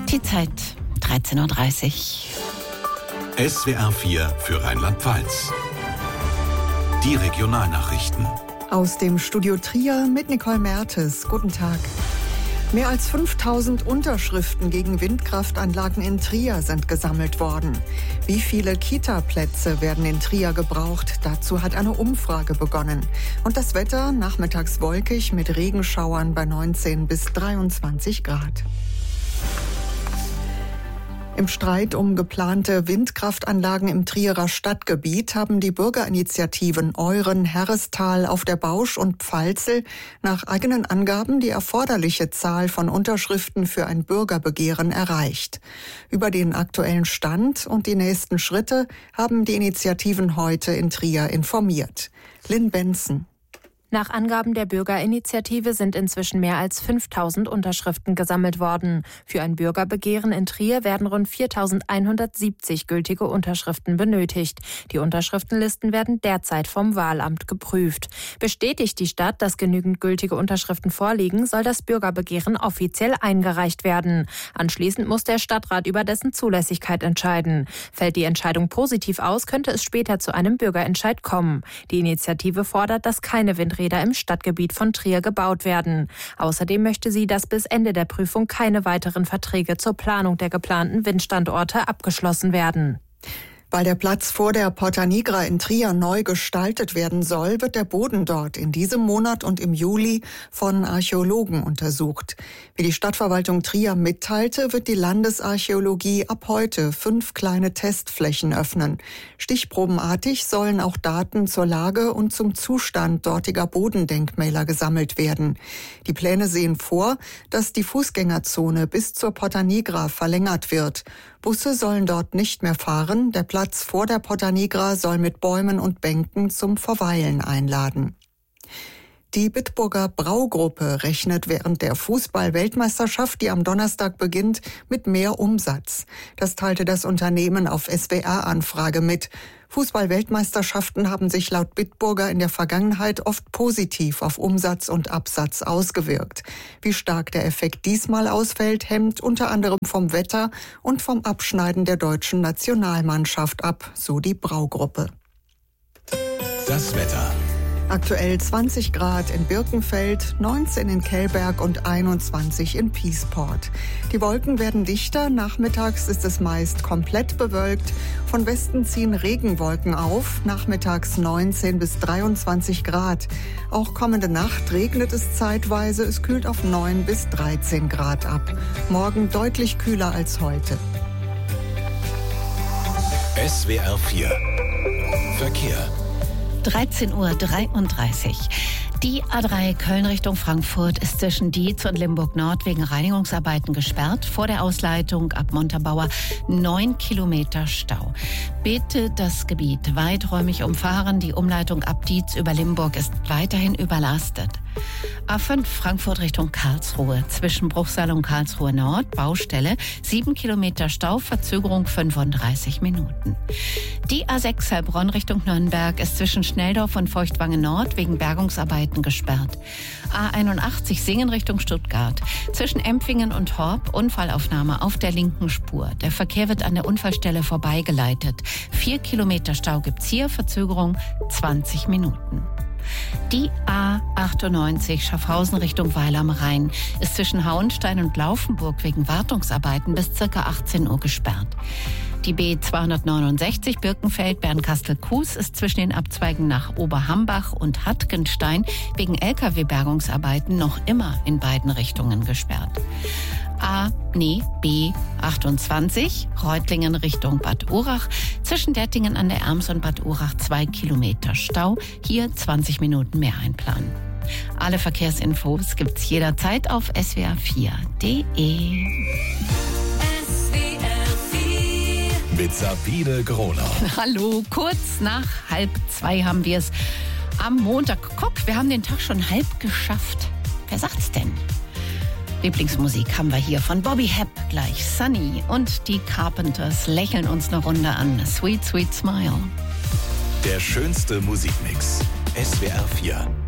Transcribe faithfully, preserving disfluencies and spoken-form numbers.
Die Zeit dreizehn Uhr dreißig. S W R vier für Rheinland-Pfalz. Die Regionalnachrichten. Aus dem Studio Trier mit Nicole Mertes. Guten Tag. Mehr als fünftausend Unterschriften gegen Windkraftanlagen in Trier sind gesammelt worden. Wie viele Kita-Plätze werden in Trier gebraucht? Dazu hat eine Umfrage begonnen. Und das Wetter nachmittags wolkig mit Regenschauern bei neunzehn bis dreiundzwanzig Grad. Im Streit um geplante Windkraftanlagen im Trierer Stadtgebiet haben die Bürgerinitiativen Euren, Herrestal auf der Bausch und Pfalzel nach eigenen Angaben die erforderliche Zahl von Unterschriften für ein Bürgerbegehren erreicht. Über den aktuellen Stand und die nächsten Schritte haben die Initiativen heute in Trier informiert. Lynn Benson. Nach Angaben der Bürgerinitiative sind inzwischen mehr als fünftausend Unterschriften gesammelt worden. Für ein Bürgerbegehren in Trier werden rund viertausendeinhundertsiebzig gültige Unterschriften benötigt. Die Unterschriftenlisten werden derzeit vom Wahlamt geprüft. Bestätigt die Stadt, dass genügend gültige Unterschriften vorliegen, soll das Bürgerbegehren offiziell eingereicht werden. Anschließend muss der Stadtrat über dessen Zulässigkeit entscheiden. Fällt die Entscheidung positiv aus, könnte es später zu einem Bürgerentscheid kommen. Die Initiative fordert, dass keine Windräder im Stadtgebiet von Trier gebaut werden. Außerdem möchte sie, dass bis Ende der Prüfung keine weiteren Verträge zur Planung der geplanten Windstandorte abgeschlossen werden. Weil der Platz vor der Porta Nigra in Trier neu gestaltet werden soll, wird der Boden dort in diesem Monat und im Juli von Archäologen untersucht. Wie die Stadtverwaltung Trier mitteilte, wird die Landesarchäologie ab heute fünf kleine Testflächen öffnen. Stichprobenartig sollen auch Daten zur Lage und zum Zustand dortiger Bodendenkmäler gesammelt werden. Die Pläne sehen vor, dass die Fußgängerzone bis zur Porta Nigra verlängert wird. Busse sollen dort nicht mehr fahren. Der Platz vor der Porta Nigra soll mit Bäumen und Bänken zum Verweilen einladen. Die Bitburger Braugruppe rechnet während der Fußball-Weltmeisterschaft, die am Donnerstag beginnt, mit mehr Umsatz. Das teilte das Unternehmen auf S W R-Anfrage mit. Fußball-Weltmeisterschaften haben sich laut Bitburger in der Vergangenheit oft positiv auf Umsatz und Absatz ausgewirkt. Wie stark der Effekt diesmal ausfällt, hängt unter anderem vom Wetter und vom Abschneiden der deutschen Nationalmannschaft ab, so die Braugruppe. Das Wetter. Aktuell zwanzig Grad in Birkenfeld, neunzehn in Kellberg und einundzwanzig in Piesport. Die Wolken werden dichter, nachmittags ist es meist komplett bewölkt. Von Westen ziehen Regenwolken auf, nachmittags neunzehn bis dreiundzwanzig Grad. Auch kommende Nacht regnet es zeitweise, es kühlt auf neun bis dreizehn Grad ab. Morgen deutlich kühler als heute. S W R vier Verkehr. dreizehn Uhr dreiunddreißig. Die A drei Köln Richtung Frankfurt ist zwischen Dietz und Limburg Nord wegen Reinigungsarbeiten gesperrt. Vor der Ausleitung ab Montabaur neun Kilometer Stau. Bitte das Gebiet weiträumig umfahren. Die Umleitung ab Dietz über Limburg ist weiterhin überlastet. A fünf Frankfurt Richtung Karlsruhe. Zwischen Bruchsal und Karlsruhe Nord Baustelle. sieben Kilometer Stau, Verzögerung fünfunddreißig Minuten. Die A sechs Heilbronn Richtung Nürnberg ist zwischen Schnelldorf und Feuchtwangen Nord wegen Bergungsarbeiten gesperrt. A einundachtzig Singen Richtung Stuttgart. Zwischen Empfingen und Horb Unfallaufnahme auf der linken Spur. Der Verkehr wird an der Unfallstelle vorbeigeleitet. Vier Kilometer Stau gibt's hier, Verzögerung zwanzig Minuten. Die A achtundneunzig Schaffhausen Richtung Weil am Rhein ist zwischen Hauenstein und Laufenburg wegen Wartungsarbeiten bis ca. achtzehn Uhr gesperrt. Die B zweihundertneunundsechzig Birkenfeld Bernkastel-Kues ist zwischen den Abzweigen nach Oberhambach und Hattgenstein wegen L K W-Bergungsarbeiten noch immer in beiden Richtungen gesperrt. A, nee, B achtundzwanzig, Reutlingen Richtung Bad Urach. Zwischen Dettingen an der Erms und Bad Urach zwei Kilometer Stau. Hier zwanzig Minuten mehr einplanen. Alle Verkehrsinfos gibt's jederzeit auf S W R vier punkt de. Mit Sabine Gronau. Hallo, kurz nach halb zwei haben wir es am Montag. Guck, wir haben den Tag schon halb geschafft. Wer sagt's denn? Lieblingsmusik haben wir hier von Bobby Hebb gleich. Sunny und die Carpenters lächeln uns eine Runde an. Sweet, sweet smile. Der schönste Musikmix. S W R vier.